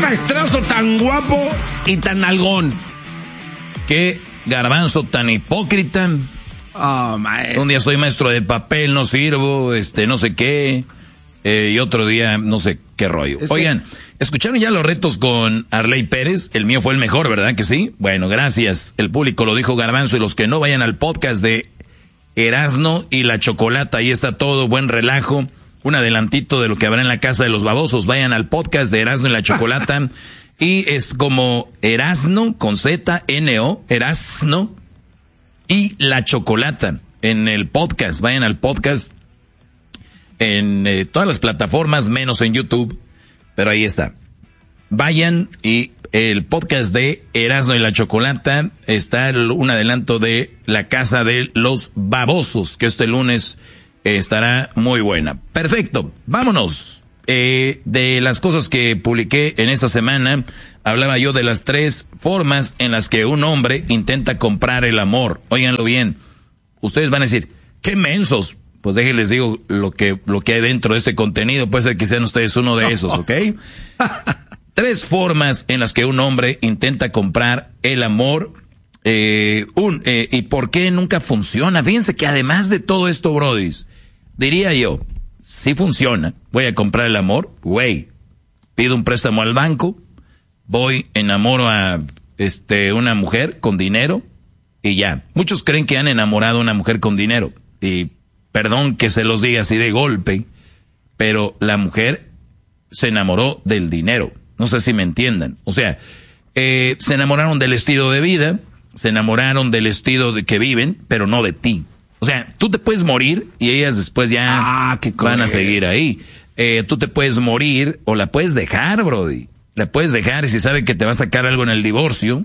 maestrazo tan guapo y tan algón. Qué garbanzo tan hipócrita. Oh, maestro. Un día soy maestro de papel, no sirvo, no sé qué. Y otro día, no sé qué rollo. Oigan, ¿escucharon ya los retos con Arley Pérez? El mío fue el mejor, ¿verdad que sí? Bueno, gracias. El público lo dijo Garbanzo, y los que no, vayan al podcast de Erasno y la Chocolata. Ahí está todo, buen relajo. Un adelantito de lo que habrá en la casa de los babosos. Vayan al podcast de Erasno y la Chocolata. Y es como Erasno con Z, N-O, Erasno y la Chocolata en el podcast. Vayan al podcast en todas las plataformas, menos en YouTube, pero ahí está. Vayan, y el podcast de Erasno y la Chocolata está un adelanto de la casa de los babosos, que este lunes estará muy buena. Perfecto, vámonos. De las cosas que publiqué en esta semana, hablaba yo de las 3 formas en las que un hombre intenta comprar el amor. Óiganlo bien. Ustedes van a decir, ¡qué mensos! Pues déjenles digo lo que hay dentro de este contenido. Puede ser que sean ustedes uno de esos, ¿ok? 3 formas en las que un hombre intenta comprar el amor. ¿Y por qué nunca funciona? Fíjense que además de todo esto, brodis, diría yo, si funciona, voy a comprar el amor, güey, pido un préstamo al banco, voy, enamoro a una mujer con dinero y ya. Muchos creen que han enamorado a una mujer con dinero, y perdón que se los diga así de golpe, pero la mujer se enamoró del dinero. No sé si me entiendan. O sea, se enamoraron del estilo de vida, se enamoraron del estilo de que viven, pero no de ti. O sea, tú te puedes morir y ellas después ya van a seguir ahí. Tú te puedes morir o la puedes dejar, brody. La puedes dejar, y si sabe que te va a sacar algo en el divorcio,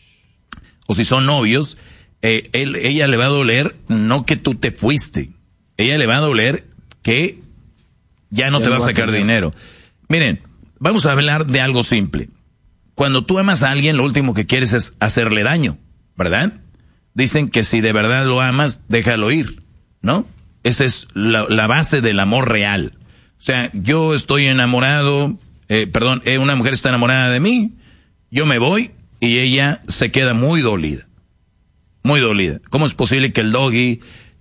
o si son novios, ella le va a doler no que tú te fuiste. Ella le va a doler que ya no te va a sacar dinero. Miren, vamos a hablar de algo simple. Cuando tú amas a alguien, lo último que quieres es hacerle daño, ¿verdad? Dicen que si de verdad lo amas, déjalo ir, ¿no? Esa es la base del amor real. O sea, yo estoy enamorado, una mujer está enamorada de mí, yo me voy y ella se queda muy dolida. Muy dolida. ¿Cómo es posible que el doggy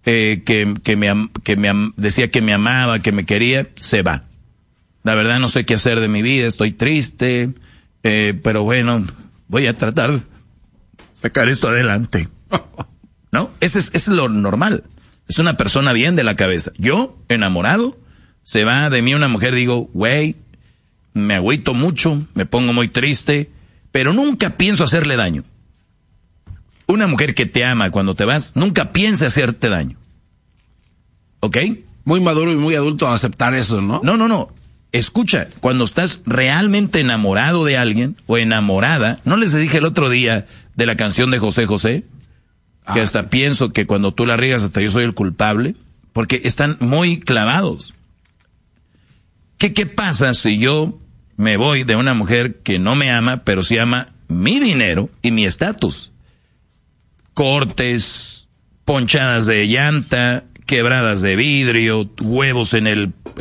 decía que me amaba, que me quería, se va? La verdad no sé qué hacer de mi vida, estoy triste, pero bueno, voy a tratar de sacar esto adelante. ¿No? Ese es lo normal. Es una persona bien de la cabeza. Yo, enamorado, se va de mí una mujer, digo, güey, me agüito mucho, me pongo muy triste, pero nunca pienso hacerle daño. Una mujer que te ama cuando te vas, nunca piensa hacerte daño. ¿Ok? Muy maduro y muy adulto a aceptar eso, ¿no? No. Escucha, cuando estás realmente enamorado de alguien o enamorada, ¿no les dije el otro día de la canción de José José? Que hasta pienso que cuando tú la riegas hasta yo soy el culpable, porque están muy clavados. ¿Qué pasa si yo me voy de una mujer que no me ama, pero sí ama mi dinero y mi estatus? Cortes, ponchadas de llanta, quebradas de vidrio, huevos en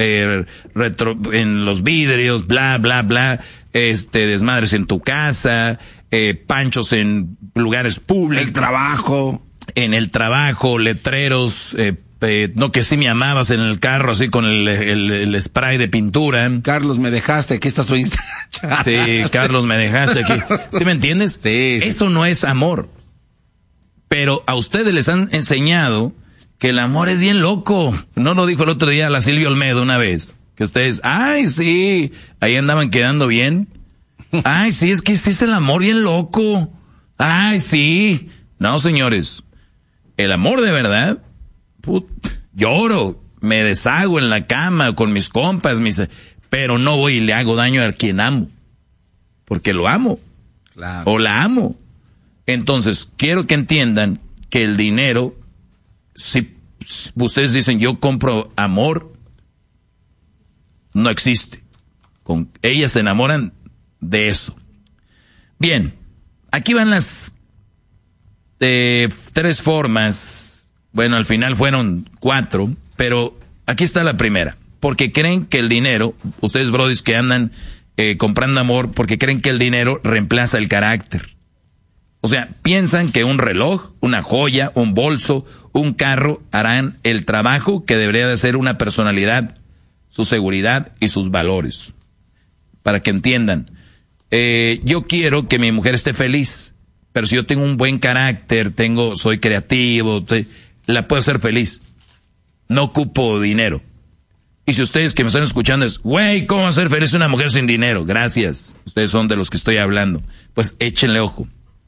en los vidrios, bla, bla, bla, desmadres en tu casa, panchos en lugares públicos. En el trabajo, letreros, no, que sí me amabas en el carro, así con el spray de pintura. Carlos, me dejaste, aquí está su Instagram. Sí, Carlos, me dejaste aquí. ¿Sí me entiendes? Sí. Eso no es amor. Pero a ustedes les han enseñado que el amor es bien loco. ¿No lo dijo el otro día la Silvia Olmedo una vez? Que ustedes, ay, sí, ahí andaban quedando bien. Ay, sí, es que ese es el amor bien loco. Ay, sí. No, señores, el amor de verdad, lloro, me deshago en la cama con mis compas, pero no voy y le hago daño a quien amo. Porque lo amo. Claro. O la amo. Entonces, quiero que entiendan que el dinero, si ustedes dicen yo compro amor, no existe. Ellas se enamoran de eso. Bien, aquí van las 3 formas. Bueno, al final fueron 4, pero aquí está la primera. Porque creen que el dinero, ustedes brodis que andan comprando amor porque creen que el dinero reemplaza el carácter. O sea, piensan que un reloj, una joya, un bolso, un carro harán el trabajo que debería de ser una personalidad, su seguridad y sus valores. Para que entiendan, yo quiero que mi mujer esté feliz, pero si yo tengo un buen carácter, soy creativo, la puedo hacer feliz. No ocupo dinero. Y si ustedes que me están escuchando es, güey, ¿cómo hacer feliz una mujer sin dinero? Gracias. Ustedes son de los que estoy hablando. Pues échenle ojo.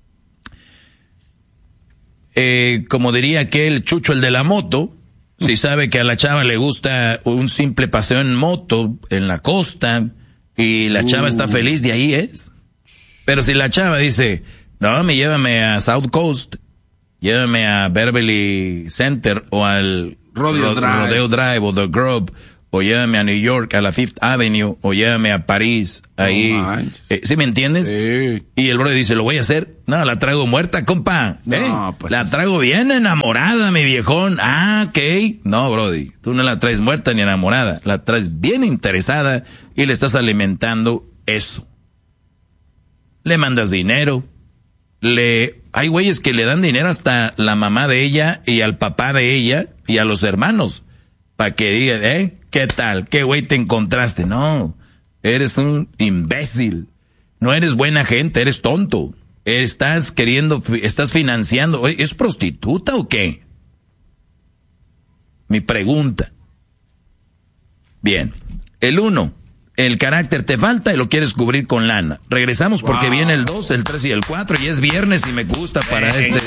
Como diría aquel Chucho, el de la moto, si sabe que a la chava le gusta un simple paseo en moto en la costa y la chava está feliz, de ahí es. Pero si la chava dice, no, llévame a South Coast, llévame a Beverly Center o al Rodeo Drive o The Grove, o llévame a New York, a la Fifth Avenue, o llévame a París, ahí. ¿Sí me entiendes? Sí. Y el brother dice, ¿lo voy a hacer? No, la traigo muerta, compa. No, pues la traigo bien enamorada, mi viejón. Ah, ok. No, brody, tú no la traes muerta ni enamorada, la traes bien interesada y le estás alimentando eso. Le mandas dinero, hay güeyes que le dan dinero hasta la mamá de ella y al papá de ella y a los hermanos, para que digan, ¿qué tal? ¿Qué güey te encontraste? No, eres un imbécil. No eres buena gente, eres tonto. Estás financiando. Oye, ¿es prostituta o qué? Mi pregunta. Bien. El 1, el carácter te falta y lo quieres cubrir con lana. Regresamos porque viene el 2, el 3 y el 4 y es viernes y me gusta para este